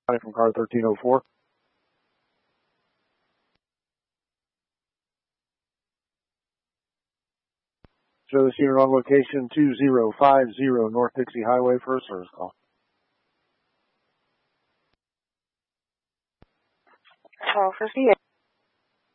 from car 1304. Show this unit on location 2050 North Dixie Highway for a service call. 1258.